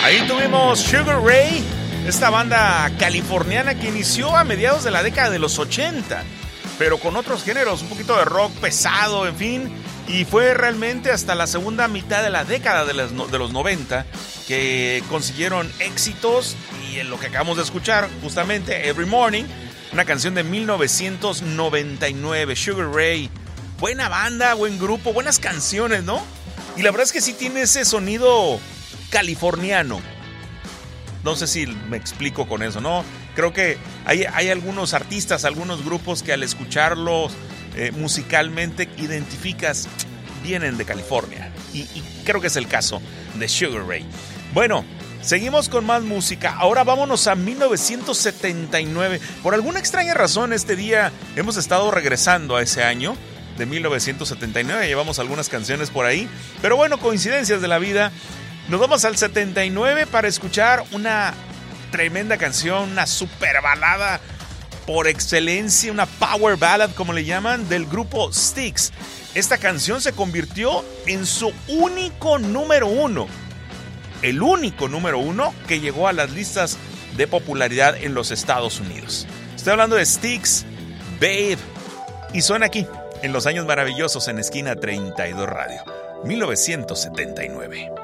Ahí tuvimos Sugar Ray, esta banda californiana que inició a mediados de la década de los 80, pero con otros géneros, un poquito de rock pesado, en fin, y fue realmente hasta la segunda mitad de la década de los 90 que consiguieron éxitos, y en lo que acabamos de escuchar, justamente Every Morning, una canción de 1999, Sugar Ray. Buena banda, buen grupo, buenas canciones, ¿no? Y la verdad es que sí tiene ese sonido californiano. No sé si me explico con eso, ¿no? Creo que hay algunos artistas, algunos grupos que al escucharlos musicalmente identificas, vienen de California. Y creo que es el caso de Sugar Ray. Bueno, seguimos con más música. Ahora vámonos a 1979. Por alguna extraña razón este día hemos estado regresando a ese año de 1979. Llevamos algunas canciones por ahí. Pero bueno, coincidencias de la vida. Nos vamos al 79 para escuchar una tremenda canción, una super balada por excelencia, una power ballad como le llaman, del grupo Styx. Esta canción se convirtió en su único número uno. El único número uno que llegó a las listas de popularidad en los Estados Unidos. Estoy hablando de Styx, Babe. Y suena aquí, en Los Años Maravillosos, en Esquina 32 Radio, 1979.